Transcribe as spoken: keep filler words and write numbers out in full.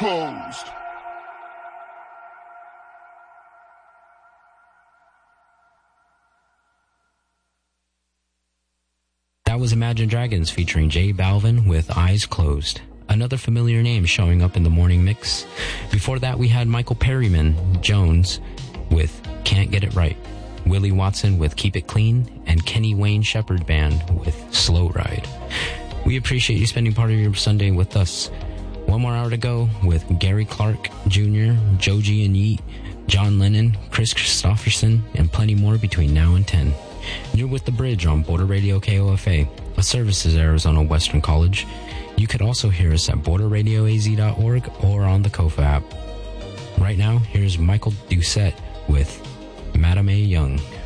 closed. That was Imagine Dragons featuring J Balvin with Eyes Closed. Another familiar name showing up in the morning mix. Before that, we had Michael Perryman Jones with Can't Get It Right, Willie Watson with Keep It Clean, and Kenny Wayne Shepherd Band with Slow Ride. We appreciate you spending part of your Sunday with us. One more hour to go with Gary Clark Junior, Joji and Yeet, John Lennon, Chris Christopherson, and plenty more between now and ten. You're with The Bridge on Border Radio K O F A, a service of Arizona Western College. You could also hear us at border radio a z dot org or on the Kofa app. Right now, here's Michael Doucette with Madame A. Young.